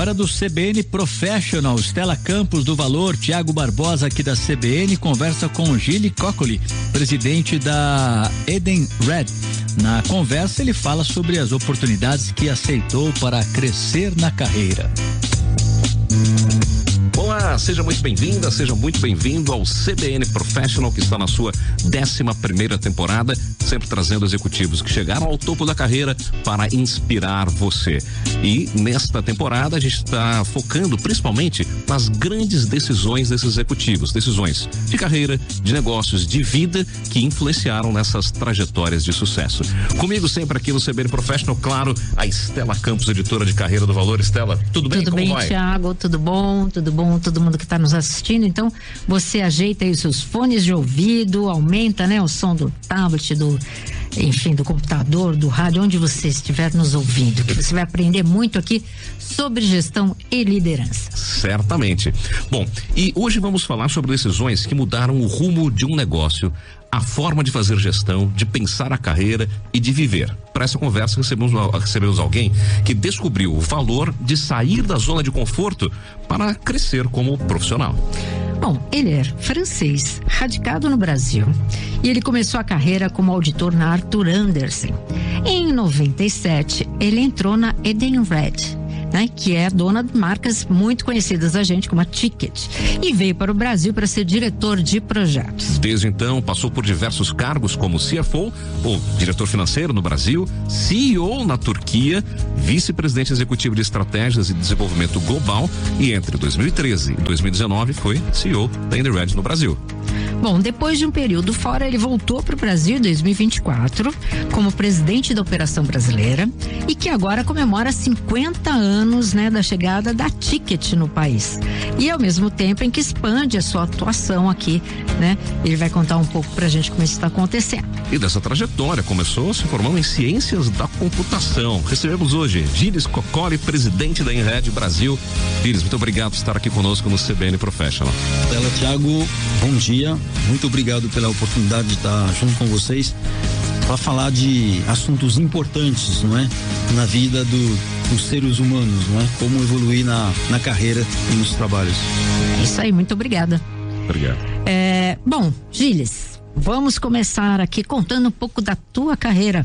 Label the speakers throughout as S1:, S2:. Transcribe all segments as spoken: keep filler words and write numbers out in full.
S1: hora do C B N Professional. Stella Campos do Valor, Tiago Barbosa aqui da C B N conversa com Gilles Coccoli, presidente da Edenred. Na conversa ele fala sobre as oportunidades que aceitou para crescer na carreira.
S2: Olá, seja muito bem-vinda, seja muito bem-vindo ao C B N Professional, que está na sua décima primeira temporada, sempre trazendo executivos que chegaram ao topo da carreira para inspirar você. E nesta temporada a gente está focando principalmente nas grandes decisões desses executivos, decisões de carreira, de negócios, de vida que influenciaram nessas trajetórias de sucesso. Comigo sempre aqui no C B N Professional, claro, a Stella Campos, editora de Carreira do Valor. Stella, tudo bem?
S3: Tudo
S2: Como
S3: bem,
S2: vai?
S3: Thiago, tudo bom, tudo bom, todo mundo que está nos assistindo. Então, você ajeita aí os seus fones de ouvido, aumenta, né, o som do tablet, do, enfim, do computador, do rádio, onde você estiver nos ouvindo, que você vai aprender muito aqui sobre gestão e liderança.
S2: Certamente. Bom, e hoje vamos falar sobre decisões que mudaram o rumo de um negócio, a forma de fazer gestão, de pensar a carreira e de viver. Para essa conversa recebemos, recebemos alguém que descobriu o valor de sair da zona de conforto para crescer como profissional.
S3: Bom, ele é francês, radicado no Brasil, e ele começou a carreira como auditor na Arthur Andersen. Em noventa e sete, ele entrou na Edenred, né, que é dona de marcas muito conhecidas da gente, como a Ticket, e veio para o Brasil para ser diretor de projetos.
S2: Desde então, passou por diversos cargos como C F O, ou diretor financeiro no Brasil, C E O na Turquia, vice-presidente executivo de estratégias e desenvolvimento global, e entre dois mil e treze e dois mil e dezenove foi C E O da Edenred no Brasil.
S3: Bom, depois de um período fora, ele voltou para o Brasil em dois mil e vinte e quatro como presidente da Operação Brasileira, e que agora comemora cinquenta anos, né, da chegada da Ticket no país. E ao mesmo tempo em que expande a sua atuação aqui, né? Ele vai contar um pouco pra gente como isso está acontecendo.
S2: E dessa trajetória começou se formando em ciências da computação. Recebemos hoje Gilles Coccoli, presidente da Edenred Brasil. Gilles, muito obrigado por estar aqui conosco no C B N Professional.
S4: Stella, Thiago, bom dia. Muito obrigado pela oportunidade de estar junto com vocês para falar de assuntos importantes, não é? Na vida do, dos seres humanos, não é? Como evoluir na, na carreira e nos trabalhos.
S3: Isso aí, muito obrigada.
S2: Obrigado.
S3: É, bom, Gilles, vamos começar aqui contando um pouco da tua carreira.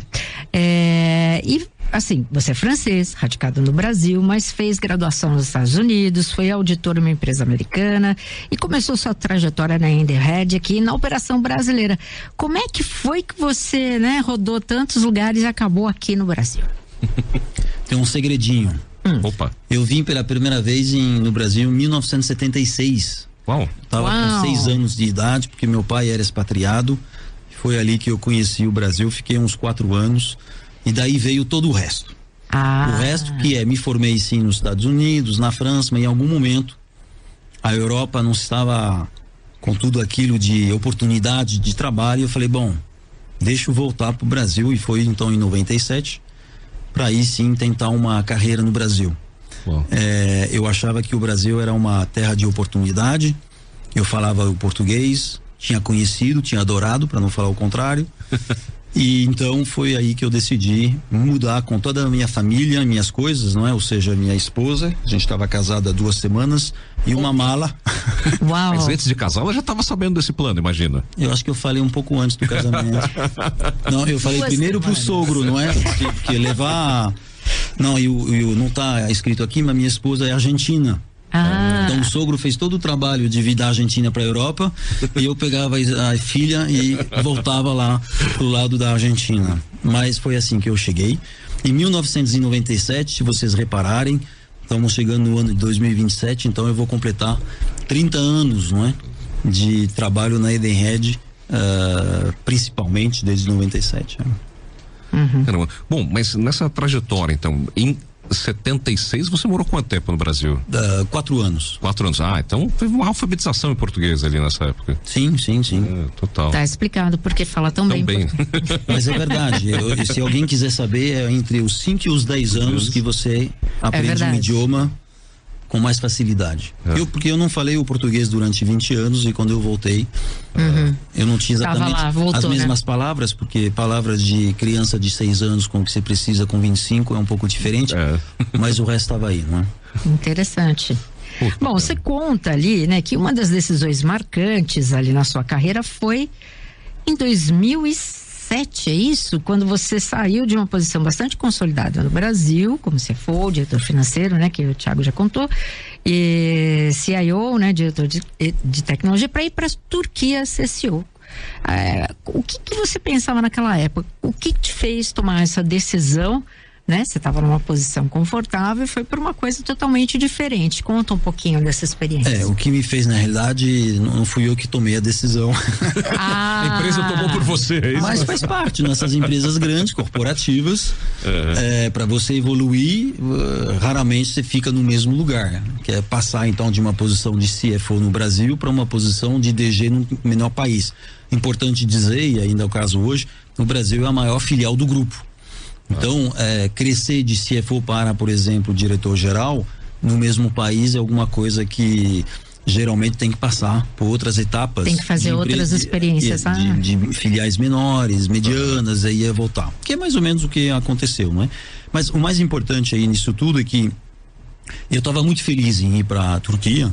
S3: É, e assim, você é francês, radicado no Brasil, mas fez graduação nos Estados Unidos, foi auditor em uma empresa americana e começou sua trajetória na Edenred aqui na Operação Brasileira. Como é que foi que você, né, rodou tantos lugares e acabou aqui no Brasil?
S4: Tem um segredinho.
S3: Hum.
S2: Opa.
S4: Eu vim pela primeira vez em, no Brasil em mil novecentos e setenta e seis.
S2: Uau.
S4: Tava
S3: Uau.
S4: com seis anos de idade, porque meu pai era expatriado. Foi ali que eu conheci o Brasil, fiquei uns quatro anos. E daí veio todo o resto.
S3: Ah.
S4: O resto que é, me formei sim nos Estados Unidos, na França, mas em algum momento a Europa não estava com tudo aquilo de oportunidade de trabalho. Eu falei, bom, deixa eu voltar pro Brasil, e foi então em noventa e sete para aí sim tentar uma carreira no Brasil. É, eu achava que o Brasil era uma terra de oportunidade, eu falava o português, tinha conhecido, tinha adorado, para não falar o contrário. E então foi aí que eu decidi mudar com toda a minha família, minhas coisas, não é? Ou seja, minha esposa, a gente estava casada há duas semanas, e uma mala.
S3: Uau.
S2: Mas antes de casar, ela já estava sabendo desse plano, imagina.
S4: Eu acho que eu falei um pouco antes do casamento. Não, eu falei
S3: Duas
S4: primeiro
S3: semanas.
S4: pro sogro, não é? Porque, porque levar... Não, eu, eu não tá escrito aqui, mas minha esposa é argentina.
S3: Ah.
S4: Então o sogro fez todo o trabalho de vir da Argentina para a Europa, e eu pegava a filha e voltava lá pro lado da Argentina. Mas foi assim que eu cheguei. Em mil novecentos e noventa e sete, se vocês repararem, estamos chegando no ano de dois mil e vinte e sete, então eu vou completar trinta anos, não é? De trabalho na Edenred, uh, principalmente desde noventa e sete.
S3: Uhum.
S2: Caramba. Bom, mas nessa trajetória, então, em setenta e seis, você morou quanto tempo no Brasil?
S4: Uh, quatro anos.
S2: Quatro anos. Ah, então teve uma alfabetização em português ali nessa época.
S4: Sim, sim, sim.
S2: É, total.
S3: Tá explicado porque fala tão,
S2: Tão
S3: bem.
S2: bem.
S4: Mas é verdade. Eu, se alguém quiser saber, é entre os cinco e os dez anos que você aprende um
S3: verdade.
S4: idioma com mais facilidade.
S2: É.
S4: Eu, porque eu não falei o português durante vinte anos e quando eu voltei,
S3: Uhum.
S4: uh, eu não tinha exatamente
S3: lá, voltou,
S4: as mesmas
S3: né?
S4: palavras, porque palavras de criança de seis anos com o que você precisa com vinte e cinco é um pouco diferente,
S2: É.
S4: mas o resto estava aí, não é?
S3: Interessante.
S2: Puta,
S3: Bom,
S2: cara.
S3: você conta ali, né, que uma das decisões marcantes ali na sua carreira foi em dois mil e sete, é isso? Quando você saiu de uma posição bastante consolidada no Brasil, como C F O, diretor financeiro, né, que o Thiago já contou, e C I O, né, diretor de, de tecnologia, para ir para a Turquia ser C E O. É, o que, que você pensava naquela época? O que te fez tomar essa decisão? Né? Você estava numa posição confortável e foi por uma coisa totalmente diferente. Conta um pouquinho dessa experiência.
S4: É, o que me fez na realidade, não fui eu que tomei a decisão.
S3: Ah,
S2: A empresa tomou por você, é isso?
S4: Mas faz parte nessas empresas grandes, corporativas, é. É, para você evoluir, uh, raramente você fica no mesmo lugar, que é passar então de uma posição de C F O no Brasil para uma posição de D G no menor país. Importante dizer, e ainda é o caso hoje, o Brasil é a maior filial do grupo. Então, é, crescer de C F O para, por exemplo, diretor-geral no mesmo país é alguma coisa que geralmente tem que passar por outras etapas.
S3: Tem que fazer
S4: de
S3: outras
S4: empre-
S3: experiências.
S4: de,
S3: Ah.
S4: de, de filiais menores, medianas, aí ia voltar. Que é mais ou menos o que aconteceu, não é? Mas o mais importante aí nisso tudo é que eu estava muito feliz em ir para a Turquia,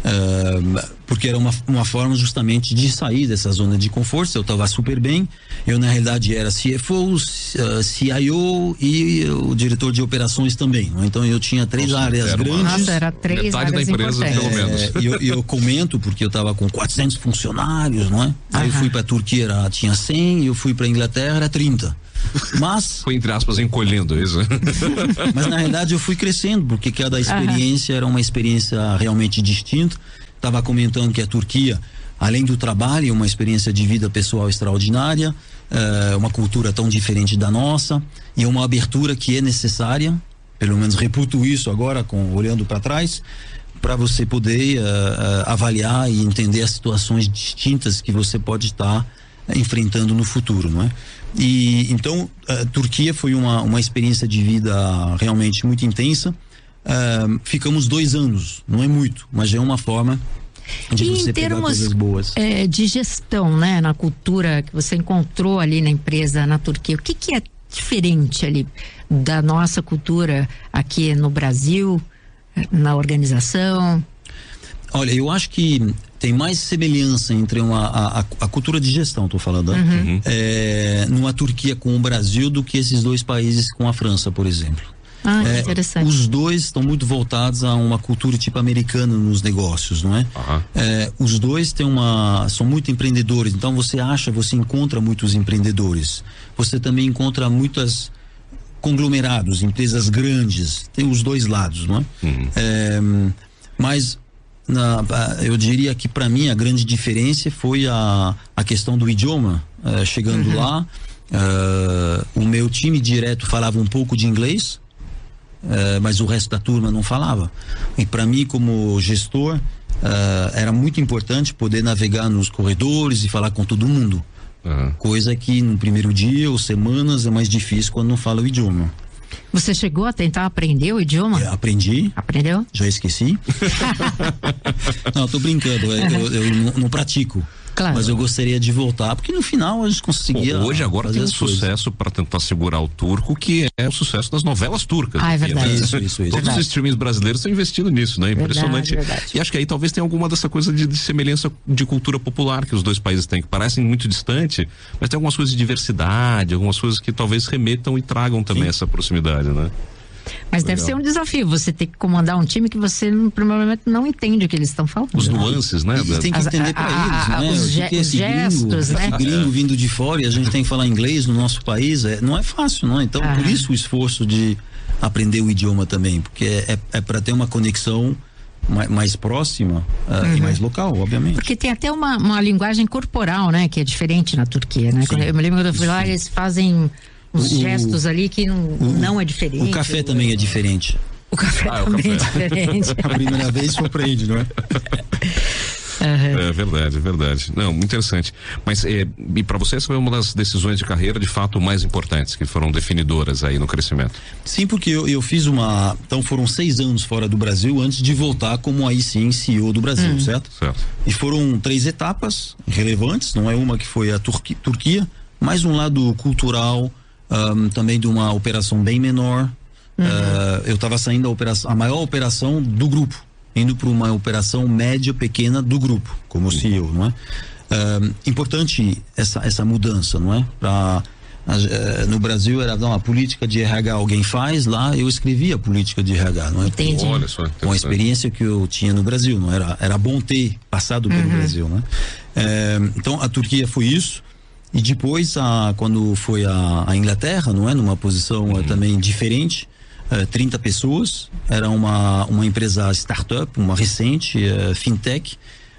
S4: uh, porque era uma, uma forma justamente de sair dessa zona de conforto. Eu estava super bem. Eu, na realidade, era C F O, uh, C I O e o diretor de operações também. Não? Então, eu tinha três
S2: Nossa,
S4: áreas
S2: era uma-
S4: grandes.
S3: Nossa, era três
S2: Metade da
S3: áreas
S2: empresa,
S3: importantes.
S2: pelo menos.
S4: É, e eu, eu comento porque eu estava com quatrocentos funcionários, não é? Aí eu
S3: Aham.
S4: fui para a Turquia, era, tinha cem, e eu fui para a Inglaterra, era trinta. Mas
S2: Foi, entre aspas, encolhendo isso.
S4: Mas na realidade eu fui crescendo, porque cada experiência era uma experiência realmente distinta. Estava comentando que a Turquia, além do trabalho, é uma experiência de vida pessoal extraordinária, é uma cultura tão diferente da nossa e uma abertura que é necessária, pelo menos reputo isso agora, com, olhando para trás, para você poder uh, uh, avaliar e entender as situações distintas que você pode estar uh, enfrentando no futuro, não é? E então a Turquia foi uma, uma experiência de vida realmente muito intensa. Uh, ficamos dois anos, não é muito, mas é uma forma de
S3: E
S4: você
S3: em
S4: pegar
S3: termos
S4: coisas boas.
S3: é, de gestão, né, na cultura que você encontrou ali na empresa na Turquia, o que que é diferente ali da nossa cultura aqui no Brasil, na organização?
S4: Olha, eu acho que tem mais semelhança entre uma, a, a, a cultura de gestão, estou falando, né?
S2: Uhum.
S4: É, numa Turquia com o Brasil do que esses dois países com a França, por exemplo.
S3: Ah, que
S4: É,
S3: interessante.
S4: os dois estão muito voltados a uma cultura tipo americana nos negócios, não é?
S2: Aham.
S4: É, os dois têm uma, são muito empreendedores, então você acha, você encontra muitos empreendedores. Você também encontra muitas conglomerados, empresas grandes, tem os dois lados, não é?
S2: Uhum.
S4: É, mas na, eu diria que para mim a grande diferença foi a, a questão do idioma. É, chegando
S3: Uhum.
S4: lá, é, o meu time direto falava um pouco de inglês, é, mas o resto da turma não falava. E para mim, como gestor, é, era muito importante poder navegar nos corredores e falar com todo mundo.
S2: Uhum.
S4: Coisa que no primeiro dia ou semanas é mais difícil quando não fala o idioma.
S3: Você chegou a tentar aprender o idioma?
S4: Eu aprendi,
S3: Aprendeu?
S4: já esqueci. Não, tô brincando, eu, eu, eu não, não pratico.
S3: Claro.
S4: Mas eu gostaria de voltar, porque no final a gente conseguia.
S2: Pô, hoje agora
S4: fazer
S2: tem um
S4: as coisas.
S2: sucesso para tentar segurar o turco, que é o sucesso das novelas turcas.
S3: Ah, é
S2: aqui,
S3: verdade.
S2: né?
S4: Isso, isso, isso.
S2: Todos
S3: Verdade.
S2: os streamings brasileiros estão investindo nisso, né? Impressionante.
S3: Verdade, verdade.
S2: E acho que aí talvez tenha alguma dessa coisa de, de semelhança de cultura popular que os dois países têm, que parecem muito distante, mas tem algumas coisas de diversidade, algumas coisas que talvez remetam e tragam também
S4: Sim.
S2: essa proximidade, né?
S3: Mas deve
S2: Legal.
S3: ser um desafio você ter que comandar um time que você não- provavelmente não entende o que eles estão falando.
S2: Os
S3: né?
S2: nuances, né?
S4: E tem que
S3: As-
S4: entender
S3: a-
S4: para
S3: a-
S4: eles,
S3: a-
S4: né?
S3: os
S4: O que
S3: ge-
S4: que é esse
S3: gestos,
S4: gringo,
S3: né?
S4: esse gringo vindo de fora e a gente tem que falar inglês no nosso país, é, não é fácil, não. Então,
S3: Ah.
S4: por isso o esforço de aprender o idioma também, porque é, é, é para ter uma conexão mais, mais próxima ah,
S3: Uhum.
S4: e mais local, obviamente.
S3: Porque tem até uma, uma linguagem corporal, né? Que é diferente na Turquia, né?
S4: Sim.
S3: Quando eu me lembro quando eu fui lá,
S4: Sim.
S3: eles fazem uns
S4: O-
S3: gestos ali que não, não é diferente.
S4: O café também é diferente.
S3: O café
S2: Ah, o
S3: também
S2: café.
S3: é diferente.
S4: A primeira vez surpreende, não é?
S3: Uhum.
S2: É verdade, é verdade. Não, muito interessante. Mas é, e para você essa foi uma das decisões de carreira de fato mais importantes, que foram definidoras aí no crescimento.
S4: Sim, porque eu, eu fiz uma, então foram seis anos fora do Brasil antes de voltar como aí sim C E O do Brasil, hum. certo?
S2: Certo.
S4: E foram três etapas relevantes, não é uma que foi a Turqui, Turquia, mas um lado cultural, um, também de uma operação bem menor. Uhum. Uh, eu estava saindo da operação, a maior operação do grupo, indo para uma operação média, pequena do grupo, como C E O, não é? Uh, importante essa, essa mudança, não é? Pra, uh, no Brasil era não, a política de R H alguém faz, lá eu escrevi a política de R H, não é?
S3: Entendi.
S2: Olha só,
S4: com a experiência que eu tinha no Brasil, não era? Era bom ter passado pelo uhum. Brasil, né? Uh, então a Turquia foi isso. E depois, a, quando foi a, a Inglaterra, não é? Numa posição uhum. uh, também diferente, uh, trinta pessoas, era uma, uma empresa startup, uma recente, uh, fintech.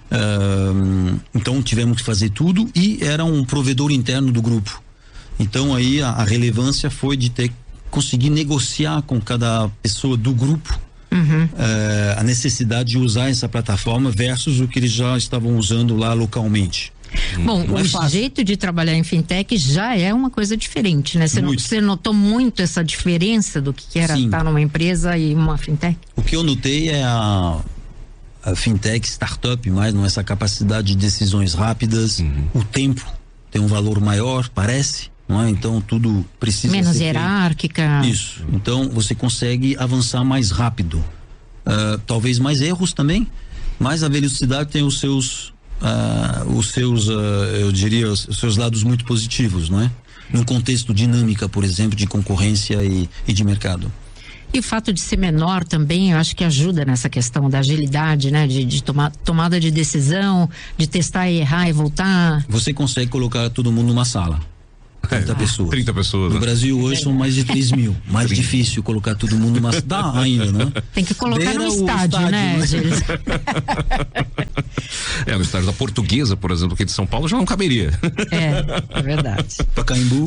S4: Uh, então tivemos que fazer tudo e era um provedor interno do grupo. Então aí a, a relevância foi de ter conseguir negociar com cada pessoa do grupo uhum. uh, a necessidade de usar essa plataforma versus o que eles já estavam usando lá localmente.
S3: Bom, não o é jeito de trabalhar em fintech já é uma coisa diferente, né? Você, você notou muito essa diferença do que era Sim. estar numa empresa e uma fintech?
S4: O que eu notei é a, a fintech, startup, mais não essa capacidade de decisões rápidas, uhum. o tempo tem um valor maior, parece, não é? Então tudo precisa
S3: menos
S4: ser
S3: hierárquica.
S4: Feito. Isso. Então você consegue avançar mais rápido. Uh, talvez mais erros também, mas a velocidade tem os seus Uh, os seus, uh, eu diria, os seus lados muito positivos, não é? Num contexto dinâmica, por exemplo, de concorrência e, e de mercado.
S3: E o fato de ser menor também, eu acho que ajuda nessa questão da agilidade, né? De, de tomar, tomada de decisão, de testar e errar e voltar.
S4: Você consegue colocar todo mundo numa sala. trinta
S2: é,
S4: pessoas.
S2: trinta pessoas.
S4: No
S2: né?
S4: Brasil hoje são mais de três mil. Mais trinta. Difícil colocar todo mundo numa sala. Dá ainda, né?
S3: Tem que colocar no estádio, estádio, né, Gilles?
S2: É, no estádio da Portuguesa, por exemplo, aqui de São Paulo, já não caberia.
S3: É, é verdade.
S4: Pacaembu.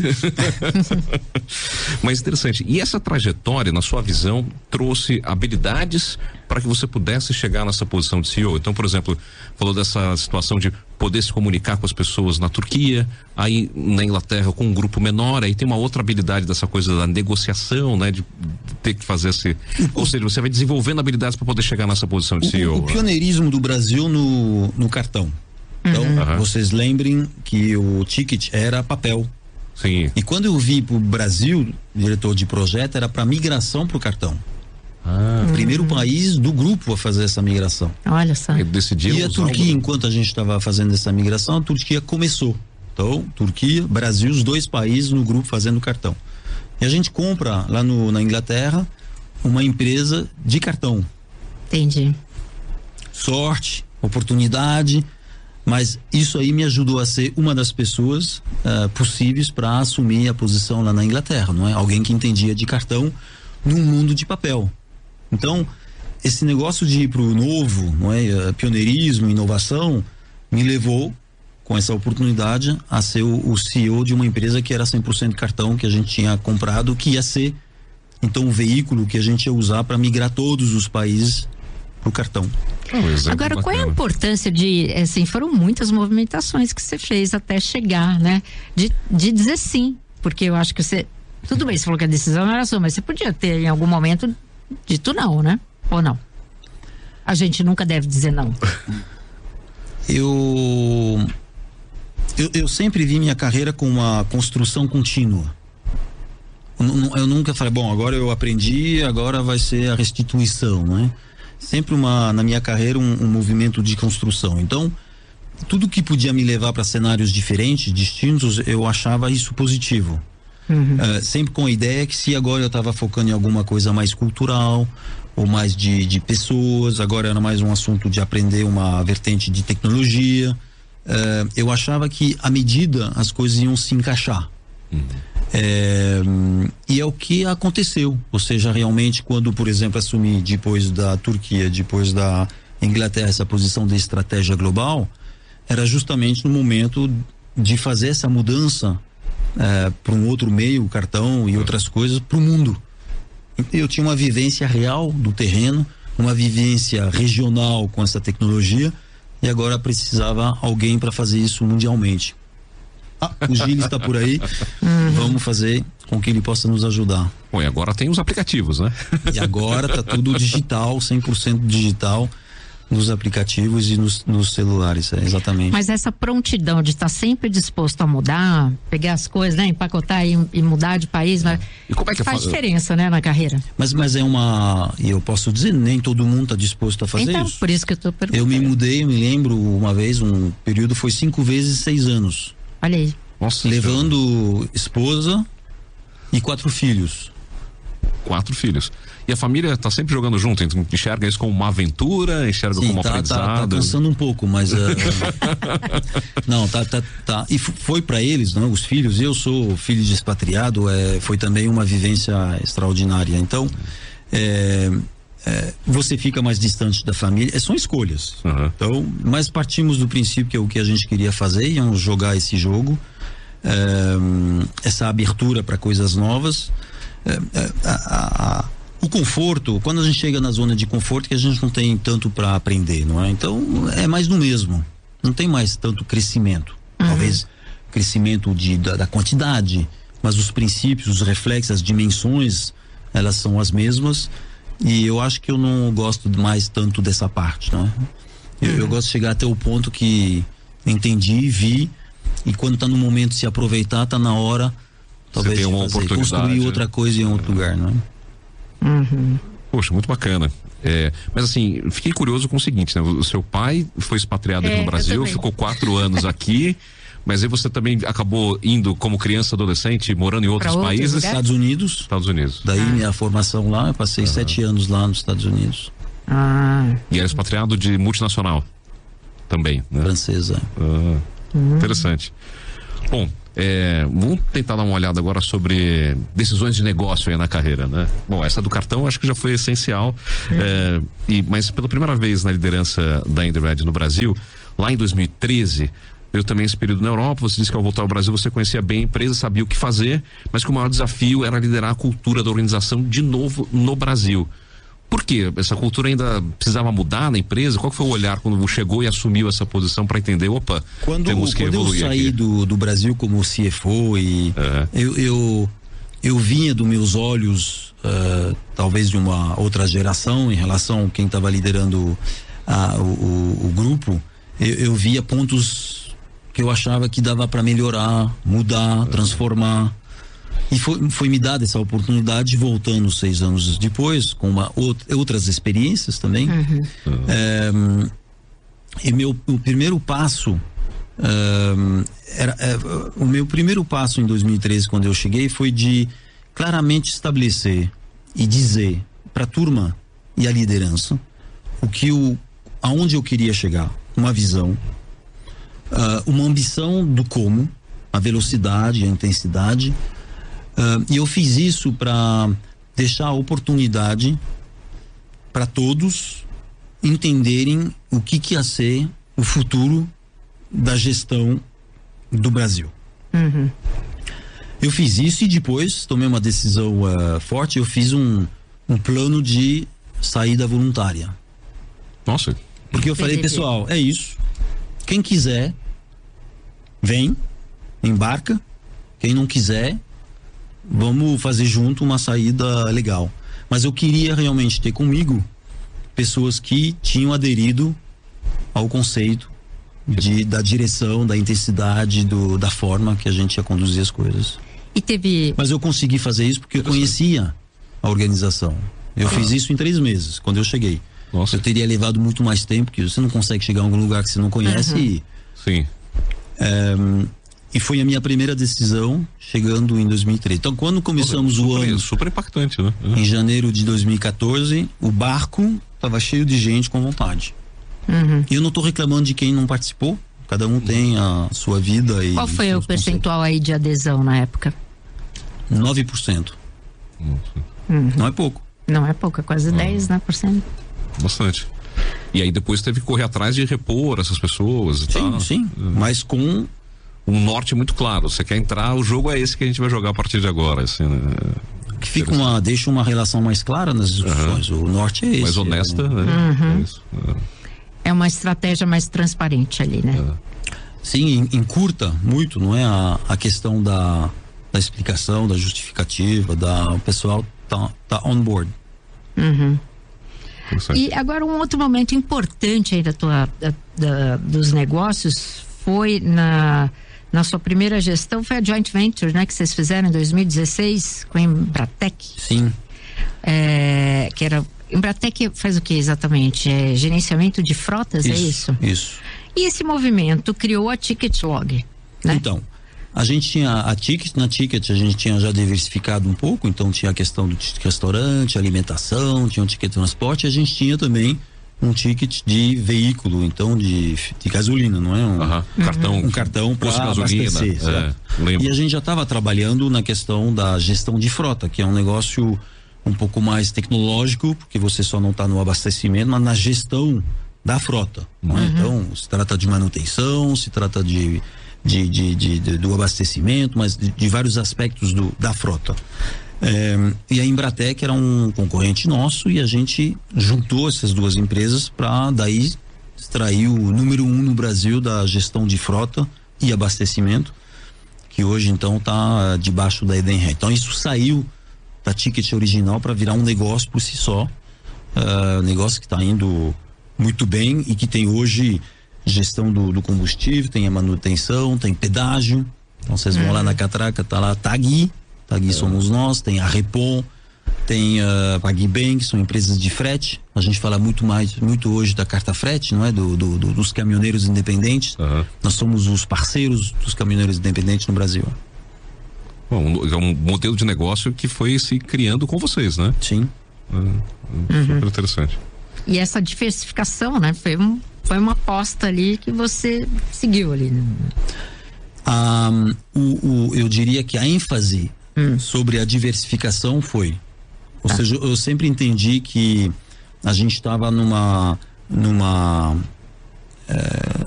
S2: Mas interessante. E essa trajetória, na sua visão, trouxe habilidades para que você pudesse chegar nessa posição de C E O. Então, por exemplo, falou dessa situação de poder se comunicar com as pessoas na Turquia, aí na Inglaterra com um grupo menor, aí tem uma outra habilidade dessa coisa da negociação, né? De ter que fazer esse... Ou seja, você vai desenvolvendo habilidades para poder chegar nessa posição de C E O.
S4: O, o pioneirismo do Brasil no, no cartão. Então, uhum. vocês lembrem que o ticket era papel.
S2: Sim.
S4: E quando eu vim para o Brasil, diretor de projeto, era para migração para o cartão. Ah. O primeiro país do grupo a fazer essa migração.
S3: Olha só.
S4: E a Turquia, enquanto a gente estava fazendo essa migração, a Turquia começou. Então, Turquia, Brasil, os dois países no grupo fazendo cartão. E a gente compra lá no, na Inglaterra uma empresa de cartão.
S3: Entendi.
S4: Sorte, oportunidade, mas isso aí me ajudou a ser uma das pessoas uh, possíveis para assumir a posição lá na Inglaterra, não é? Alguém que entendia de cartão num mundo de papel. Então, esse negócio de ir para o novo, não é? Pioneirismo, inovação, me levou com essa oportunidade a ser o, o C E O de uma empresa que era cem por cento cartão, que a gente tinha comprado, que ia ser então o veículo que a gente ia usar para migrar todos os países para o cartão.
S2: Oh,
S3: Agora, qual é a importância de, assim, foram muitas movimentações que você fez até chegar, né? De, de dizer sim, porque eu acho que você, tudo bem, você falou que a decisão não era sua, mas você podia ter em algum momento dito não, né? Ou não? A gente nunca deve dizer não.
S4: Eu, eu, eu sempre vi minha carreira com uma construção contínua. Eu, eu nunca falei, bom, agora eu aprendi, agora vai ser a restituição, não é? Sempre uma, na minha carreira, um, um movimento de construção. Então, tudo que podia me levar para cenários diferentes, distintos, eu achava isso positivo. Uhum. Uh, sempre com a ideia que se agora eu estava focando em alguma coisa mais cultural, ou mais de, de pessoas, agora era mais um assunto de aprender uma vertente de tecnologia, uh, eu achava que à medida as coisas iam se encaixar. Uhum. É, e é o que aconteceu, ou seja, realmente quando, por exemplo, assumi depois da Turquia, depois da Inglaterra, essa posição de estratégia global, era justamente no momento de fazer essa mudança é, para um outro meio, cartão e outras coisas, para o mundo. Eu tinha uma vivência real do terreno, uma vivência regional com essa tecnologia e agora precisava alguém para fazer isso mundialmente. Ah, o Gilles está por aí, uhum. Vamos fazer com que ele possa nos ajudar.
S2: Bom, e agora tem os aplicativos, né?
S4: E agora tá tudo digital, cem por cento digital, nos aplicativos e nos, nos celulares, é, exatamente.
S3: Mas essa prontidão de estar sempre disposto a mudar, pegar as coisas, né, empacotar e, e mudar de país, né?
S2: E como é que
S3: faz
S2: fa...
S3: diferença, né, na carreira?
S4: Mas, mas é uma, e eu posso dizer, nem todo mundo está disposto a fazer
S3: então,
S4: isso.
S3: Por isso que eu tô perguntando.
S4: Eu me mudei, eu me lembro uma vez, um período foi cinco vezes seis anos.
S3: Olha aí.
S2: Nossa,
S4: levando
S2: senhora.
S4: Esposa e quatro filhos.
S2: Quatro filhos. E a família tá sempre jogando junto, então enxerga isso como uma aventura, enxerga
S4: Sim,
S2: como um
S4: tá,
S2: aprendizado.
S4: Tá, tá cansando um pouco, mas uh, não, tá, tá, tá. E foi para eles, não? Os filhos. Eu sou filho de expatriado, é, foi também uma vivência extraordinária. Então, é, é, você fica mais distante da família. É, são escolhas.
S2: Uhum.
S4: Então, mas partimos do princípio que é o que a gente queria fazer, íamos jogar esse jogo. É, essa abertura para coisas novas, é, a, a, a, o conforto, quando a gente chega na zona de conforto, que a gente não tem tanto para aprender, não é? Então é mais do mesmo, não tem mais tanto crescimento, uhum. Talvez crescimento de, da, da quantidade, mas os princípios, os reflexos, as dimensões, elas são as mesmas, e eu acho que eu não gosto mais tanto dessa parte, não é? Eu, uhum. eu gosto de chegar até o ponto que entendi, vi, e quando está no momento de se aproveitar, está na hora, talvez,
S2: de fazer,
S4: construir outra coisa em outro uhum. lugar, não é?
S3: Uhum.
S2: Poxa, muito bacana. É, mas assim, fiquei curioso com o seguinte, né? O seu pai foi expatriado
S3: é,
S2: aqui no Brasil, ficou quatro anos aqui, mas aí você também acabou indo como criança, adolescente, morando em outros
S3: pra
S2: países?
S3: Outros
S4: Estados Unidos.
S2: Estados Unidos.
S4: Daí
S3: ah.
S4: minha formação lá, eu passei uhum. sete anos lá nos Estados Unidos.
S3: Ah.
S2: E era expatriado de multinacional também, né?
S4: Francesa.
S2: Ah. Hum. Interessante. Bom, é, vamos tentar dar uma olhada agora sobre decisões de negócio aí na carreira, né? Bom, essa do cartão acho que já foi essencial, hum. é, e, mas pela primeira vez na liderança da Indyred no Brasil, lá em dois mil e treze, eu também esse período na Europa, você disse que ao voltar ao Brasil você conhecia bem a empresa, sabia o que fazer, mas que o maior desafio era liderar a cultura da organização de novo no Brasil. Por quê? Essa cultura ainda precisava mudar na empresa? Qual foi o olhar quando chegou e assumiu essa posição para entender, opa,
S4: quando,
S2: temos que
S4: quando
S2: evoluir
S4: eu saí do, do Brasil como C F O e
S2: é.
S4: eu, eu, eu vinha dos meus olhos, uh, talvez de uma outra geração em relação a quem estava liderando a, o, o, o grupo, eu, eu via pontos que eu achava que dava para melhorar, mudar, transformar. E foi, foi me dada essa oportunidade, voltando seis anos depois, com uma, outras experiências também.
S3: Uhum.
S4: É, e meu o primeiro passo, é, era, é, o meu primeiro passo em dois mil e treze, quando eu cheguei, foi de claramente estabelecer e dizer para a turma e a liderança o que o, aonde eu queria chegar, uma visão, uh, uma ambição do como, a velocidade, a intensidade. Uh, e eu fiz isso para deixar a oportunidade para todos entenderem o que, que ia ser o futuro da gestão do Brasil.
S3: Uhum.
S4: Eu fiz isso e depois tomei uma decisão uh, forte. Eu fiz um, um plano de saída voluntária.
S2: Nossa.
S4: Porque eu falei, pessoal, é isso. Quem quiser, vem, embarca. Quem não quiser, vamos fazer junto uma saída legal. Mas eu queria realmente ter comigo pessoas que tinham aderido ao conceito de, da direção, da intensidade, do, da forma que a gente ia conduzir as coisas.
S3: E teve...
S4: Mas eu consegui fazer isso porque eu conhecia a organização. Eu ah. fiz isso em três meses, quando eu cheguei.
S2: Nossa.
S4: Eu teria levado muito mais tempo, porque você não consegue chegar a algum lugar que você não conhece.
S3: Uhum.
S4: E,
S2: Sim.
S4: É, e foi a minha primeira decisão chegando em dois mil e treze. Então, quando começamos
S2: super,
S4: o ano,
S2: super impactante, né?
S4: Em janeiro de dois mil e quatorze, o barco estava cheio de gente com vontade.
S3: Uhum.
S4: E eu não estou reclamando de quem não participou. Cada um tem a sua vida. E
S3: qual foi o percentual aí de adesão na época?
S4: nove por cento.
S3: Uhum.
S4: Não é pouco.
S3: Não é pouco, é quase uhum. dez, né, por cento.
S2: Bastante. E aí depois teve que correr atrás de repor essas pessoas e
S4: sim,
S2: tal.
S4: Sim, uhum. Mas com
S2: um norte muito claro. Você quer entrar, o jogo é esse que a gente vai jogar a partir de agora, assim, né?
S4: Que fica uma, deixa uma relação mais clara nas discussões. Uhum. O norte é esse.
S2: Mais honesta,
S4: é,
S2: né?
S3: Uhum.
S2: É isso. É.
S3: É uma estratégia mais transparente ali, né?
S2: É.
S4: Sim, encurta muito, não é? A, a questão da, da explicação, da justificativa, da, o pessoal tá, tá on board.
S3: Uhum. E agora um outro momento importante aí da tua, da, da, dos negócios foi na, na sua primeira gestão, foi a joint venture, né? Que vocês fizeram em dois mil e dezesseis com a Embratec.
S4: Sim.
S3: É, que era, Embratec faz o que exatamente? É gerenciamento de frotas,
S4: Isso,
S3: é isso?
S4: Isso.
S3: E esse movimento criou a Ticket Log, né?
S4: Então, a gente tinha a Ticket, na Ticket a gente tinha já diversificado um pouco, então tinha a questão do ticket restaurante, alimentação, tinha um ticket transporte, e a gente tinha também um ticket de veículo, então de, de gasolina, não é? Um,
S2: uhum. cartão,
S4: um cartão para abastecer. É, e a gente já estava trabalhando na questão da gestão de frota, que é um negócio um pouco mais tecnológico, porque você só não está no abastecimento, mas na gestão da frota. Não é? Uhum. Então, se trata de manutenção, se trata de, de, de, de, de do abastecimento, mas de, de vários aspectos do, da frota. É, e a Embratec era um concorrente nosso e a gente juntou essas duas empresas para daí extrair o número um no Brasil da gestão de frota e abastecimento, que hoje então está debaixo da Edenred. Então isso saiu da Ticket original para virar um negócio por si só, uh, negócio que está indo muito bem e que tem hoje gestão do, do combustível, tem a manutenção, tem pedágio. Então vocês vão uhum. lá na catraca, tá lá Tagui, Tagui é. somos nós, tem a Repom, tem a uh, PagBank, são empresas de frete. A gente fala muito mais, muito hoje da carta frete, não é? Do, do, do dos caminhoneiros independentes. Uhum. Nós somos os parceiros dos caminhoneiros independentes no Brasil.
S2: Bom, é um modelo de negócio que foi se criando com vocês, né?
S4: Sim.
S2: É, é uhum. super interessante.
S3: E essa diversificação, né? Foi, um, foi uma aposta ali que você seguiu ali, né?
S4: Ah, o, o, eu diria que a ênfase hum. sobre a diversificação foi, ou ah. seja, eu sempre entendi que a gente estava numa numa é,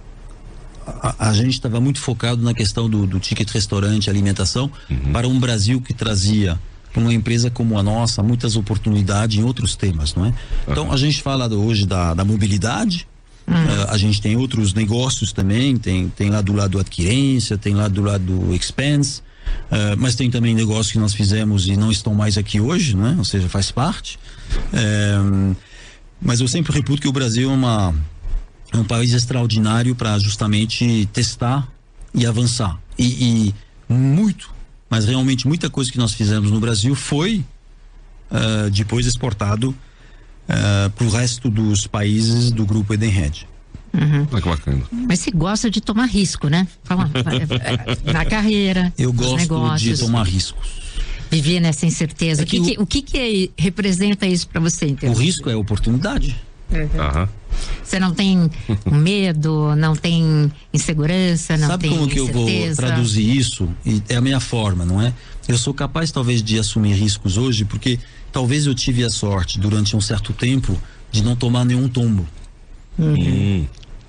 S4: a, a gente estava muito focado na questão do, do ticket restaurante, alimentação, uhum. para um Brasil que trazia para uma empresa como a nossa muitas oportunidades em outros temas, não é? Uhum. Então a gente fala hoje da, da mobilidade. Uhum. Uh, a gente tem outros negócios também, tem, tem lá do lado adquirência, tem lá do lado do expense, uh, mas tem também negócios que nós fizemos e não estão mais aqui hoje, né? Ou seja, faz parte. Uh, mas eu sempre reputo que o Brasil é, uma, é um país extraordinário para justamente testar e avançar. E, e muito, mas realmente muita coisa que nós fizemos no Brasil foi uh, depois exportado Uh, para o resto dos países do grupo Edenred.
S3: Uhum.
S2: Ah, que bacana.
S3: Mas você gosta de tomar risco, né? Fala, na carreira,
S4: eu
S3: nos
S4: gosto
S3: negócios,
S4: de tomar riscos.
S3: Viver nessa incerteza. É que o, que, o, o que que representa isso para você? Então?
S4: O risco é a oportunidade.
S3: Uhum. Uhum. Você não tem medo, não tem insegurança, não
S4: Sabe
S3: tem
S4: como que
S3: incerteza?
S4: Eu vou traduzir isso? E é a minha forma, não é? Eu sou capaz talvez de assumir riscos hoje porque talvez eu tive a sorte durante um certo tempo de não tomar nenhum tombo.
S3: Uhum.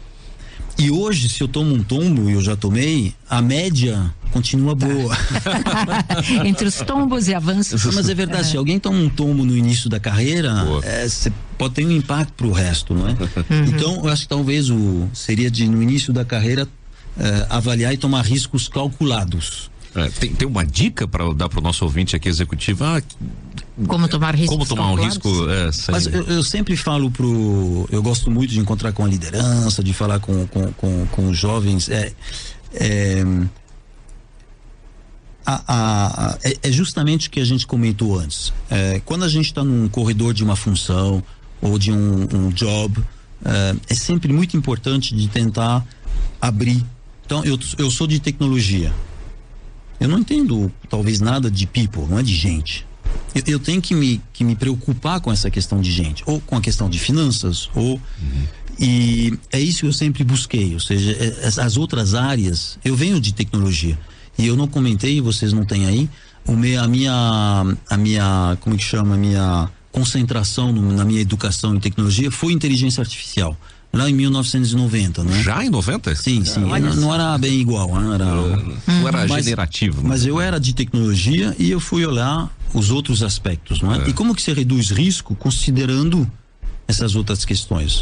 S4: E hoje, se eu tomo um tombo, e eu já tomei, a média continua boa.
S3: Entre os tombos e avanços.
S4: Mas é verdade, é. se alguém toma um tombo no início da carreira, você é, pode ter um impacto pro resto, não é? Uhum. Então, eu acho que talvez o seria de no início da carreira é, avaliar e tomar riscos calculados.
S2: É, tem, tem uma dica para dar para o nosso ouvinte aqui executivo? Ah,
S3: como tomar risco?
S2: Como tomar um risco? É,
S4: Mas eu, eu sempre falo pro, eu gosto muito de encontrar com a liderança, de falar com com, com, com os jovens. É, é, a, a, a, é justamente o que a gente comentou antes. É, quando a gente está num corredor de uma função ou de um, um job, é, é sempre muito importante de tentar abrir. Então eu eu sou de tecnologia. Eu não entendo talvez nada de people, não é de gente. Eu, eu tenho que me, que me preocupar com essa questão de gente, ou com a questão de finanças, ou uhum. e é isso que eu sempre busquei, ou seja, as, as outras áreas, eu venho de tecnologia, e eu não comentei, vocês não têm aí, o meu, a minha, a minha, como que chama, a minha concentração no, na minha educação em tecnologia foi inteligência artificial. Lá em mil novecentos e noventa, né?
S2: Já em noventa?
S4: Sim, sim. Ah, não, não era bem igual, né? Era,
S2: não era mas, generativo.
S4: Mas eu era de tecnologia e eu fui olhar os outros aspectos, não é? É. E como que você reduz risco considerando essas outras questões?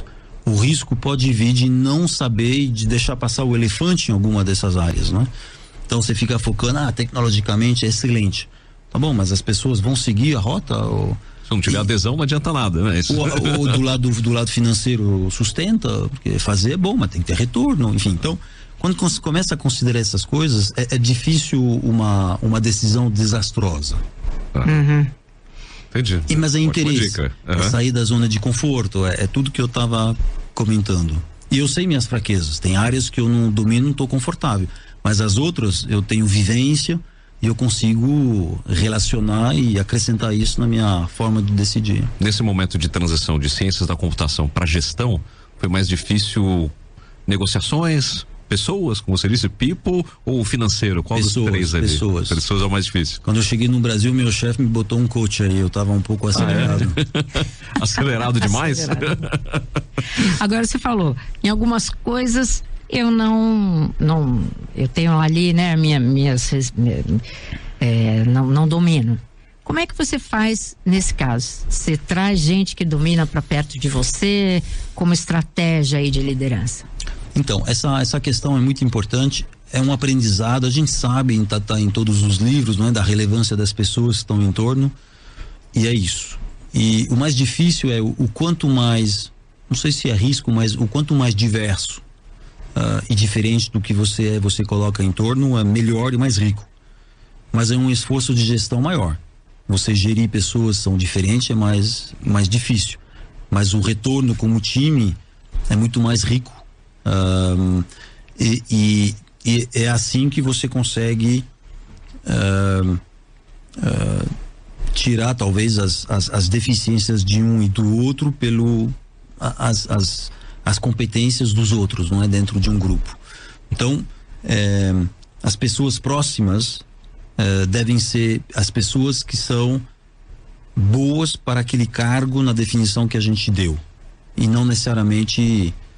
S4: o risco pode vir de não saber e de deixar passar o elefante em alguma dessas áreas, né? Então você fica focando, ah, tecnologicamente é excelente. Tá bom, mas as pessoas vão seguir a rota? Ou...
S2: Se não tiver e... adesão, não adianta nada, né? Isso.
S4: Ou, ou do lado, do lado financeiro sustenta, porque fazer é bom, mas tem que ter retorno, enfim. Então, quando começa a considerar essas coisas, é, é difícil uma, uma decisão desastrosa.
S2: Ah. Uhum. Entendi.
S4: E, mas é interesse, uhum. é sair da zona de conforto, é, é tudo que eu estava comentando. E eu sei minhas fraquezas, tem áreas que eu não domino, não estou confortável, mas as outras eu tenho vivência e eu consigo relacionar e acrescentar isso na minha forma de decidir.
S2: Nesse momento de transição de ciências da computação para gestão, foi mais difícil negociações, pessoas, como você disse, people ou financeiro? Qual
S4: pessoas,
S2: dos três ali?
S4: Pessoas.
S2: Pessoas é o mais difícil.
S4: Quando eu cheguei no Brasil, meu chefe me botou um coach aí, eu tava um pouco acelerado.
S2: Ah, é? Acelerado demais?
S3: Acelerado. Agora você falou, em algumas coisas eu não, não eu tenho ali, né, minha, minhas, é, não, não domino. Como é que você faz nesse caso? Você traz gente que domina para perto de você como estratégia aí de liderança?
S4: Então, essa, essa questão é muito importante, é um aprendizado, a gente sabe, tá, tá em todos os livros, não é, da relevância das pessoas que estão em torno, e é isso. E o mais difícil é o, o quanto mais, não sei se é risco, mas o quanto mais diverso uh, e diferente do que você é, você coloca em torno, é melhor e mais rico. Mas é um esforço de gestão maior. Você gerir pessoas são diferentes, é mais, mais difícil. Mas o retorno como time é muito mais rico. Um, e, e, e é assim que você consegue uh, uh, tirar talvez as, as, as deficiências de um e do outro pelo as, as, as competências dos outros, não é, dentro de um grupo. Então é, as pessoas próximas é, devem ser as pessoas que são boas para aquele cargo na definição que a gente deu, e não necessariamente